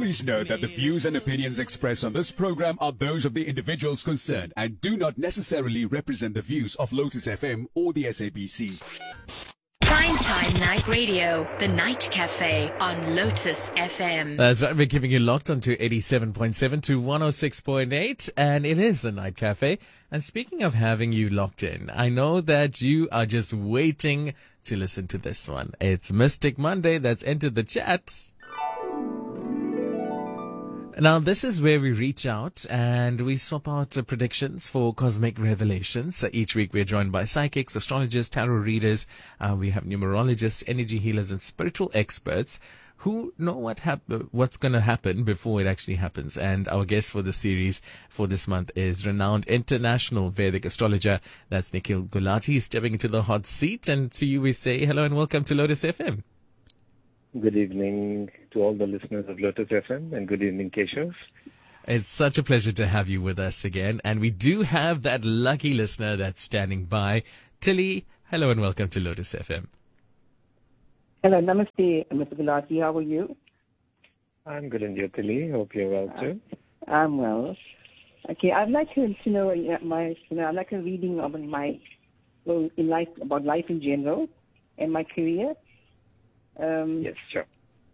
Please note that the views and opinions expressed on this program are those of the individuals concerned and do not necessarily represent the views of Lotus FM or the SABC. Primetime Night Radio, The Night Cafe on Lotus FM. That's right, we're keeping you locked onto 87.7 to 106.8, and it is The Night Cafe. And speaking of having you locked in, I know that you are just waiting to listen to this one. It's Mystic Monday that's entered the chat. Now, this is where we reach out and we swap out predictions for cosmic revelations. Each week, we're joined by psychics, astrologers, tarot readers. We have numerologists, energy healers, and spiritual experts who know what's going to happen before it actually happens. And our guest for the series for this month is renowned international Vedic astrologer. That's Nikhil Gulati, stepping into the hot seat. And to you, we say hello and welcome to Lotus FM. Good evening to all the listeners of Lotus FM, and good evening, Keshav. It's such a pleasure to have you with us again. And we do have that lucky listener that's standing by. Tilly, hello and welcome to Lotus FM. Hello, namaste, Mr. Gulati. How are you? I'm good, and you, Tilly? Hope you're well too. I'm well. Okay, I'd like to know I'd like a reading of about life in general and my career. Yes, sure.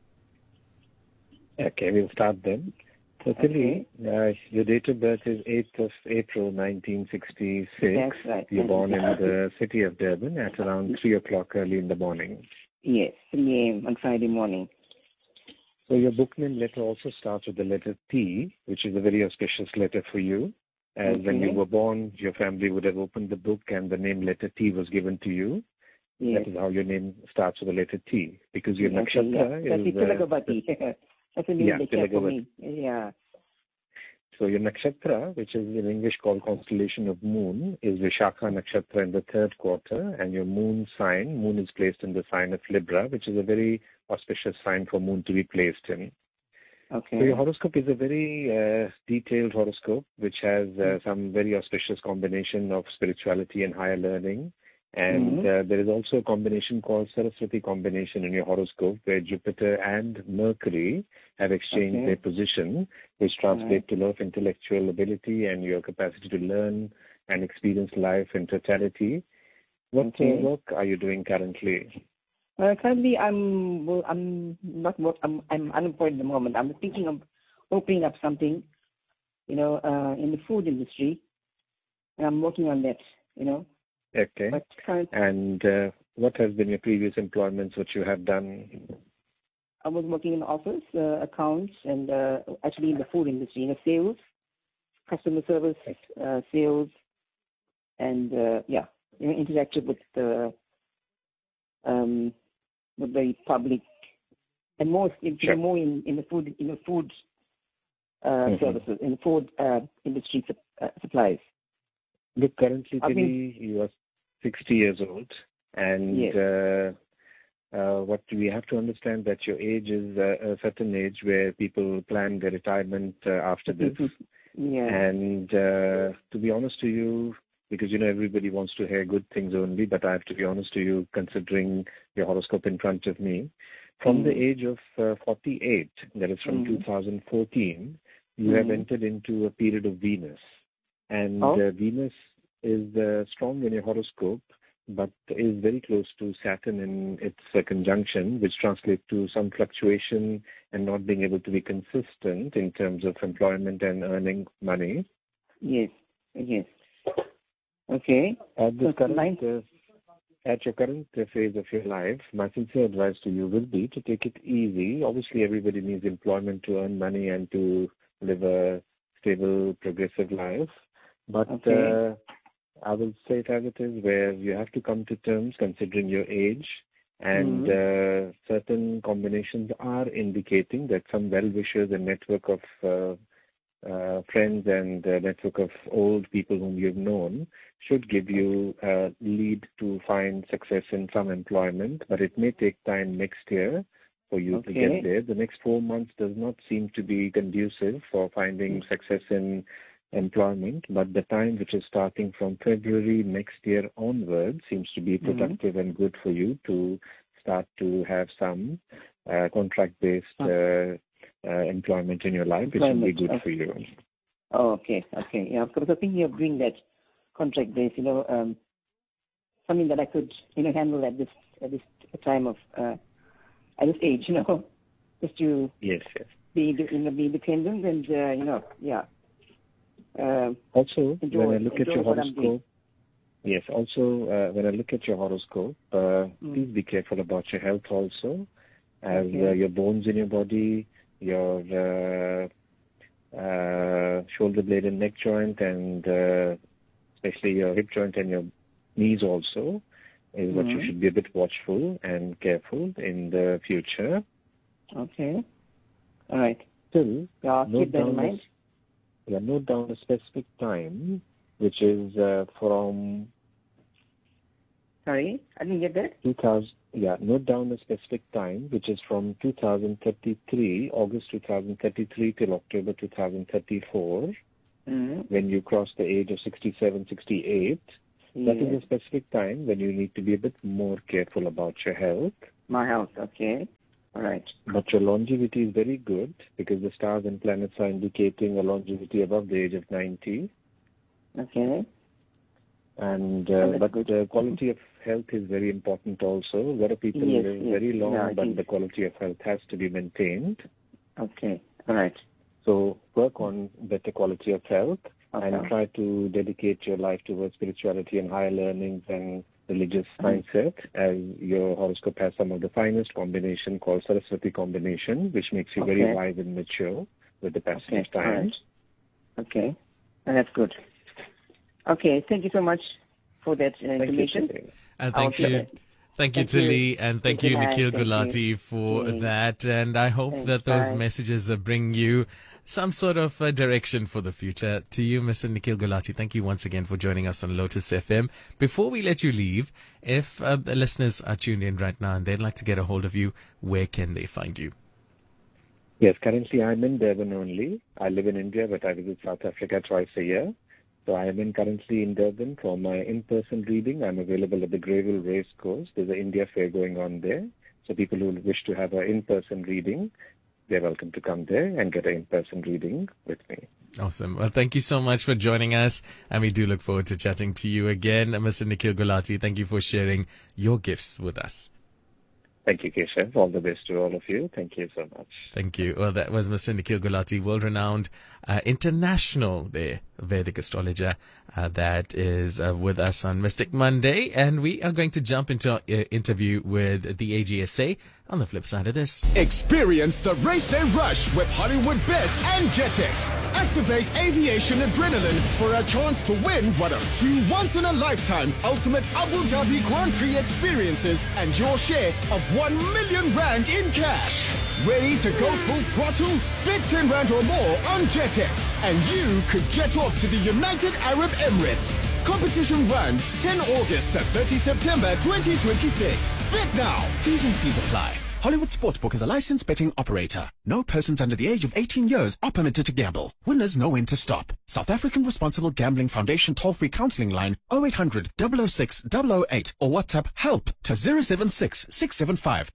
Okay, we'll start then. So, Tilly, your date of birth is 8th of April, 1966. That's right. You're born in the city of Durban at around 3 o'clock early in the morning. Yes, 3 a.m. on Friday morning. So your book name letter also starts with the letter T, which is a very auspicious letter for you. As when you were born, your family would have opened the book and the name letter T was given to you. Yes. That is how your name starts with the letter T, because your nakshatra is... Tilagavati. That's a name they kept for me. Yeah. So your nakshatra, which is in English called constellation of moon, is Vishakha nakshatra in the third quarter, and your moon is placed in the sign of Libra, which is a very auspicious sign for moon to be placed in. Okay. So your horoscope is a very detailed horoscope, which has some very auspicious combination of spirituality and higher learning. And there is also a combination called Saraswati combination in your horoscope, where Jupiter and Mercury have exchanged their position, which translate to a lot of intellectual ability and your capacity to learn and experience life in totality. What work are you doing currently? Currently, I'm unemployed at the moment. I'm thinking of opening up something, in the food industry. And I'm working on that, Okay. And what has been your previous employments, which you have done? I was working in the office, accounts, and actually in the food industry, sales, customer service, sales, and interacted with the public, and more in the food services, in the food industry supplies. Look, currently, Tilly, you are 60 years old, and what we have to understand that your age is a certain age where people plan their retirement after this. And to be honest to you, because everybody wants to hear good things only, but I have to be honest to you, considering your horoscope in front of me, from the age of 48, that is from 2014, you have entered into a period of Venus. And Venus is strong in your horoscope, but is very close to Saturn in its conjunction, which translates to some fluctuation and not being able to be consistent in terms of employment and earning money. Yes. Okay. At your current phase of your life, my sincere advice to you will be to take it easy. Obviously, everybody needs employment to earn money and to live a stable, progressive life. But I will say it as it is, where you have to come to terms considering your age, and certain combinations are indicating that some well-wishers and network of friends and network of old people whom you've known should give you a lead to find success in some employment, but it may take time next year for you to get there. The next 4 months does not seem to be conducive for finding success in employment, but the time which is starting from February next year onwards seems to be productive and good for you to start to have some contract-based employment in your life, which will be good for you. Oh, okay. Yeah, because I was thinking of doing that contract base, something that I could, handle at this time of, at this age, just to be independent and, also, when I look at your horoscope, when I look at your horoscope, please be careful about your health also, as your bones in your body, your shoulder blade and neck joint, and especially your hip joint and your knees also, is what you should be a bit watchful and careful in the future. Okay. All right. Still, keep that in mind. Note down a specific time, which is from... Sorry, I didn't get that. Note down a specific time, which is from 2033, August 2033 till October 2034, when you cross the age of 67, 68. That is a specific time when you need to be a bit more careful about your health. My health, okay. All right. But your longevity is very good because the stars and planets are indicating a longevity above the age of 90. Okay. And but the quality of health is very important also. A lot of people live very long, but the quality of health has to be maintained. Okay. All right. So work on better quality of health and try to dedicate your life towards spirituality and higher learnings and religious mindset, as your horoscope has some of the finest combination called Saraswati combination, which makes you very wise and mature with the passage of time. Right. Okay. That's good. Okay, thank you so much for that information. Thank you, Tilly, and thank you, Nikhil Gulati, for that. And I hope that those messages bring you some sort of direction for the future. To you, Mr. Nikhil Gulati, thank you once again for joining us on Lotus FM. Before we let you leave, if the listeners are tuned in right now and they'd like to get a hold of you, where can they find you? Yes, currently I'm in Durban only. I live in India, but I visit South Africa twice a year. So I am currently in Durban for my in-person reading. I'm available at the Greyville Race Course. There's an India Fair going on there. So people who wish to have an in-person reading, they're welcome to come there and get an in-person reading with me. Awesome. Well, thank you so much for joining us. And we do look forward to chatting to you again. Mr. Nikhil Gulati, thank you for sharing your gifts with us. Thank you, Keshav. All the best to all of you. Thank you so much. Thank you. Well, that was Mr. Nikhil Gulati, world-renowned international Vedic astrologer that is with us on Mystic Monday. And we are going to jump into our interview with the AGSA on the flip side of this. Experience the race day rush with Hollywood Bets and Jetix. Activate aviation adrenaline for a chance to win one of 2 once-in-a-lifetime ultimate Abu Dhabi Grand Prix experiences and your share of 1 million rand in cash. Ready to go full throttle? Bet 10 rand or more on Jetix and you could jet off to the United Arab Emirates. Competition runs 10 August to 30 September 2026. Bet now. T's and C's apply. Hollywood Sportsbook is a licensed betting operator. No persons under the age of 18 years are permitted to gamble. Winners know when to stop. South African Responsible Gambling Foundation toll-free counseling line 0800 006 008 or WhatsApp help to 076 675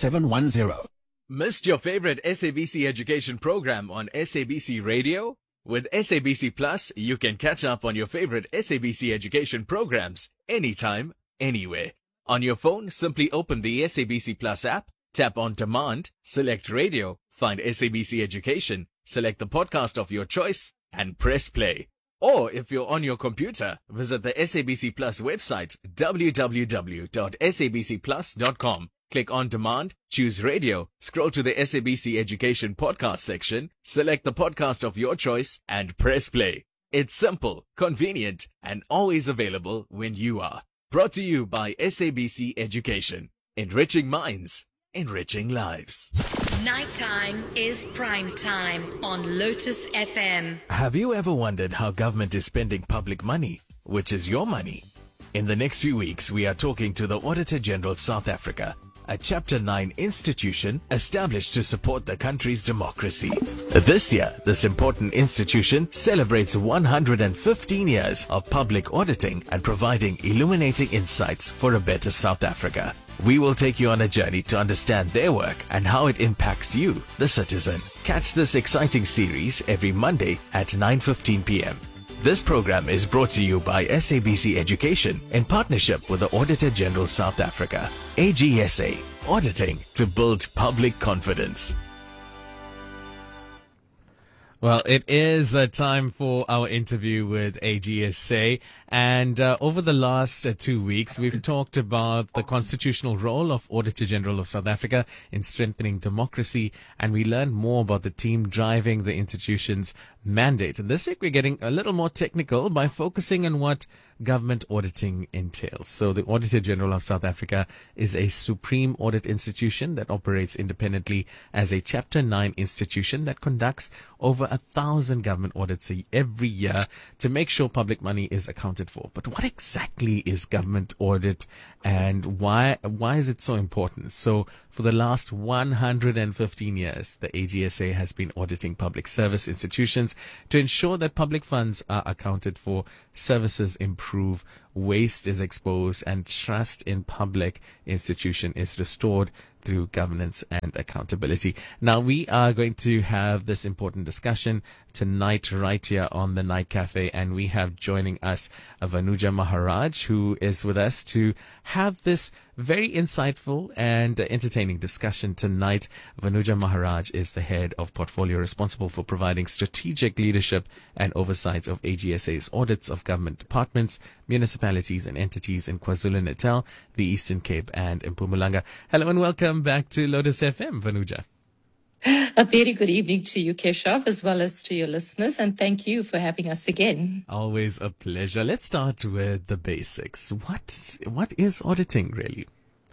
0710. Missed your favorite SABC education program on SABC Radio? With SABC Plus, you can catch up on your favorite SABC education programs anytime, anywhere. On your phone, simply open the SABC Plus app, tap on Demand, select Radio, find SABC Education, select the podcast of your choice, and press play. Or if you're on your computer, visit the SABC Plus website, www.sabcplus.com. Click on Demand, choose Radio, scroll to the SABC Education podcast section, select the podcast of your choice, and press play. It's simple, convenient, and always available when you are. Brought to you by SABC Education. Enriching minds, enriching lives. Nighttime is prime time on Lotus FM. Have you ever wondered how government is spending public money, which is your money? In the next few weeks, we are talking to the Auditor General South Africa a Chapter 9 institution established to support the country's democracy. This year, this important institution celebrates 115 years of public auditing and providing illuminating insights for a better South Africa. We will take you on a journey to understand their work and how it impacts you, the citizen. Catch this exciting series every Monday at 9:15 p.m. This program is brought to you by SABC Education in partnership with the Auditor General South Africa. AGSA, auditing to build public confidence. Well, it is time for our interview with AGSA. And over the last 2 weeks, we've talked about the constitutional role of Auditor General of South Africa in strengthening democracy. And we learned more about the team driving the institution's mandate. And this week, we're getting a little more technical by focusing on what government auditing entails. So the Auditor General of South Africa is a supreme audit institution that operates independently as a Chapter 9 institution that conducts over 1,000 government audits every year to make sure public money is accounted for. But what exactly is government audit and why is it so important? So for the last 115 years, the AGSA has been auditing public service institutions to ensure that public funds are accounted for, services improve, waste is exposed, and trust in public institution is restored through governance and accountability. Now, we are going to have this important discussion tonight right here on the Night Cafe, and we have joining us Vanuja Maharaj, who is with us to have this very insightful and entertaining discussion tonight. Vanuja Maharaj is the head of portfolio responsible for providing strategic leadership and oversight of AGSA's audits of government departments, municipalities and entities in KwaZulu-Natal, the Eastern Cape and Mpumalanga. Hello and welcome back to Lotus FM, Vanuja. A very good evening to you, Keshav, as well as to your listeners, and thank you for having us again. Always a pleasure. Let's start with the basics. What is auditing really?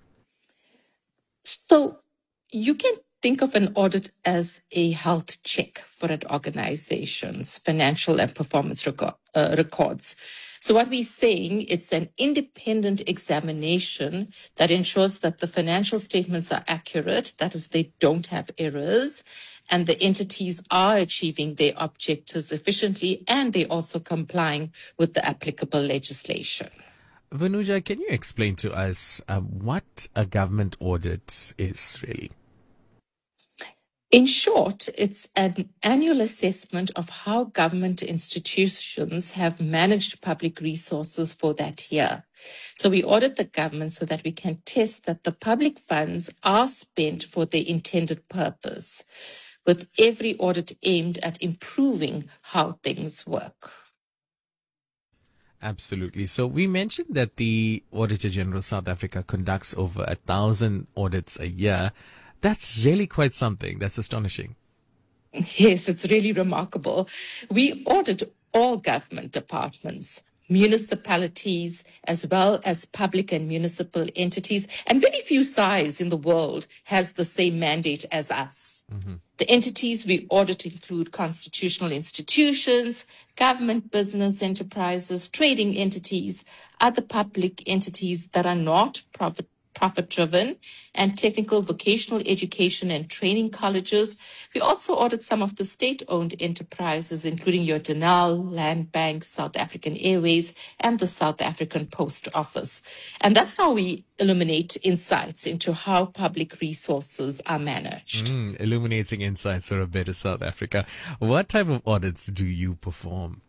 So you can think of an audit as a health check for an organization's financial and performance records. So what we're saying, it's an independent examination that ensures that the financial statements are accurate, that is, they don't have errors, and the entities are achieving their objectives efficiently, and they're also complying with the applicable legislation. Vanuja, can you explain to us what a government audit is really? In short, it's an annual assessment of how government institutions have managed public resources for that year. So we audit the government so that we can test that the public funds are spent for their intended purpose, with every audit aimed at improving how things work. Absolutely. So we mentioned that the Auditor General South Africa conducts over 1,000 audits a year. That's really quite something. That's astonishing. Yes, it's really remarkable. We audit all government departments, municipalities, as well as public and municipal entities, and very few SAIs in the world has the same mandate as us. Mm-hmm. The entities we audit include constitutional institutions, government business enterprises, trading entities, other public entities that are not profit-driven, and technical vocational education and training colleges. We also audit some of the state-owned enterprises, including your Denel, Land Bank, South African Airways, and the South African Post Office. And that's how we illuminate insights into how public resources are managed. Illuminating insights for a better South Africa. What type of audits do you perform?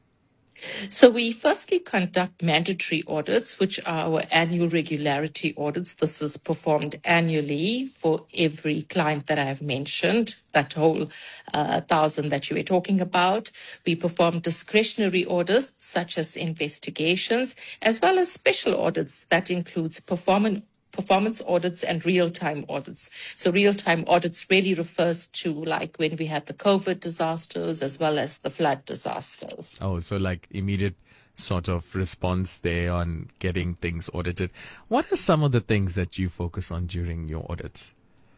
So we firstly conduct mandatory audits, which are our annual regularity audits. This is performed annually for every client that I have mentioned, that whole 1,000 that you were talking about. We perform discretionary audits, such as investigations, as well as special audits that includes performance audits and real-time audits. So real-time audits really refers to like when we had the COVID disasters as well as the flood disasters. Oh, so like immediate sort of response there on getting things audited. What are some of the things that you focus on during your audits?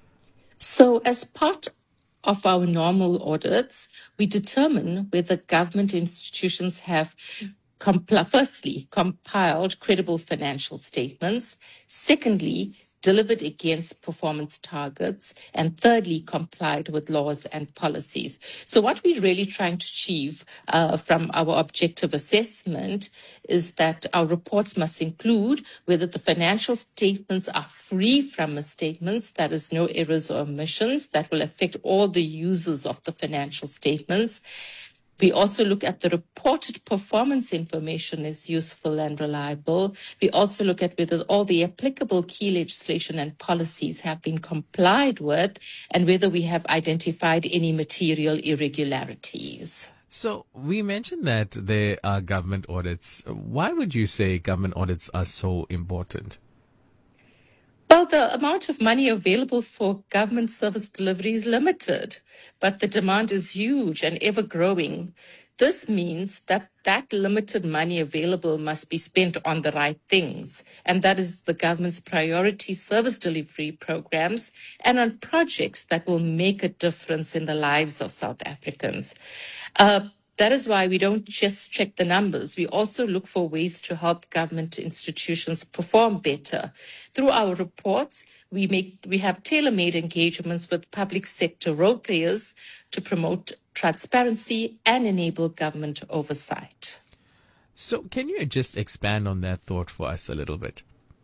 So as part of our normal audits, we determine whether government institutions have firstly, compiled credible financial statements. Secondly, delivered against performance targets, and thirdly, complied with laws and policies. So what we're really trying to achieve from our objective assessment is that our reports must include whether the financial statements are free from misstatements, that is, no errors or omissions that will affect all the users of the financial statements. We also look at the reported performance information is useful and reliable. We also look at whether all the applicable key legislation and policies have been complied with and whether we have identified any material irregularities. So we mentioned that there are government audits. Why would you say government audits are so important? Well, the amount of money available for government service delivery is limited, but the demand is huge and ever growing. This means that that limited money available must be spent on the right things, and that is the government's priority service delivery programs and on projects that will make a difference in the lives of South Africans. That is why we don't just check the numbers. We also look for ways to help government institutions perform better. Through our reports, we have tailor-made engagements with public sector role players to promote transparency and enable government oversight. So can you just expand on that thought for us a little bit?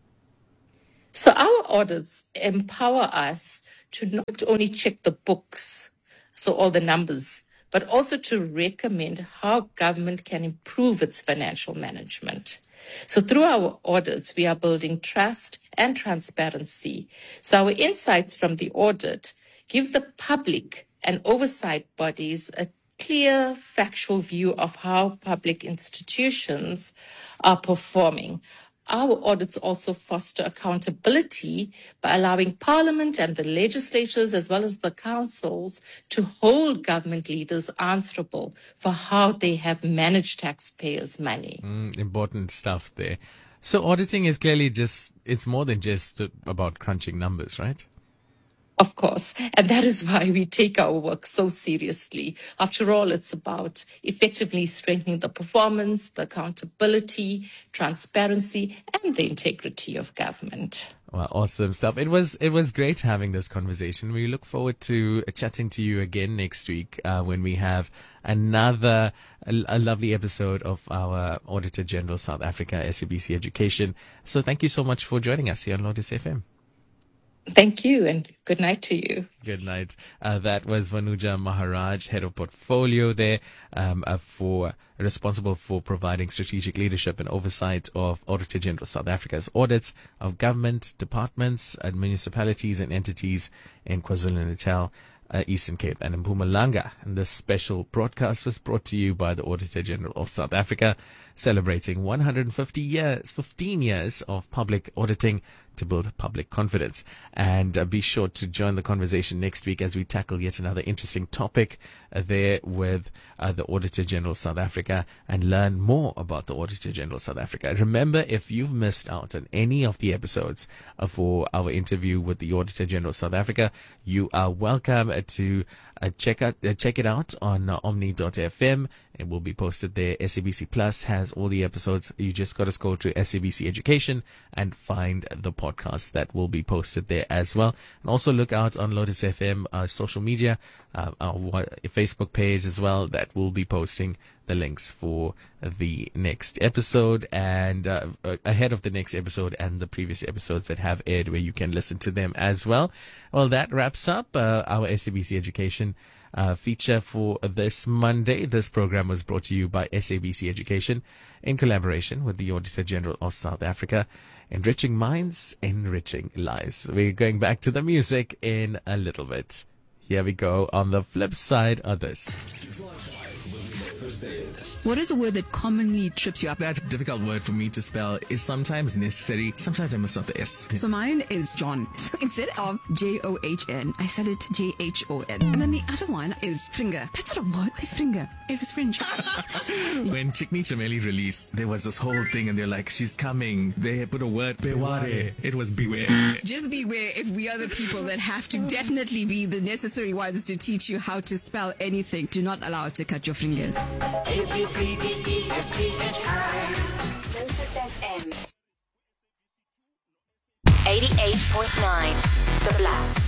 So our audits empower us to not only check the books, so all the numbers, but also to recommend how government can improve its financial management. So through our audits, we are building trust and transparency. So our insights from the audit give the public and oversight bodies a clear, factual view of how public institutions are performing. Our audits also foster accountability by allowing Parliament and the legislatures, as well as the councils, to hold government leaders answerable for how they have managed taxpayers' money. Important stuff there. So auditing is clearly it's more than just about crunching numbers, right? Of course, and that is why we take our work so seriously. After all, it's about effectively strengthening the performance, the accountability, transparency, and the integrity of government. Well, awesome stuff. It was great having this conversation. We look forward to chatting to you again next week when we have another a lovely episode of our Auditor General South Africa, SABC Education. So thank you so much for joining us here on Lotus FM. Thank you, and good night to you. Good night. That was Vanuja Maharaj, Head of Portfolio there, responsible for providing strategic leadership and oversight of Auditor General South Africa's audits of government, departments, and municipalities and entities in KwaZulu-Natal, Eastern Cape, and Mpumalanga. And this special broadcast was brought to you by the Auditor General of South Africa, celebrating 15 years of public auditing to build public confidence. And be sure to join the conversation next week as we tackle yet another interesting topic there with the Auditor General South Africa and learn more about the Auditor General South Africa. Remember, if you've missed out on any of the episodes for our interview with the Auditor General South Africa, you are welcome to check it out on omni.fm. It will be posted there. SABC Plus has all the episodes. You just got to scroll to SABC Education and find the podcast that will be posted there as well. And also look out on Lotus FM social media, our Facebook page as well, that will be posting the links for the next episode and ahead of the next episode and the previous episodes that have aired, where you can listen to them as well. Well, that wraps up our SABC Education feature for this Monday. This program was brought to you by SABC Education in collaboration with the Auditor General of South Africa. Enriching minds, enriching lives. We're going back to the music in a little bit. Here we go on the flip side of this. What is a word that commonly trips you up? That difficult word for me to spell is sometimes necessary. Sometimes I miss out the S. So mine is John. So instead of John, I said it Jhon. And then the other one is finger. That's not a word. It's finger. It was French. When Chikni Chameli released, there was this whole thing and they're like, she's coming. They put a word, beware. It was beware. Just beware if we are the people that have to definitely be the necessary ones to teach you how to spell anything. Do not allow us to cut your fingers. A, B, C, D, E, F, G, H, I. Lotus FM 88.7. 101.9 The Blast.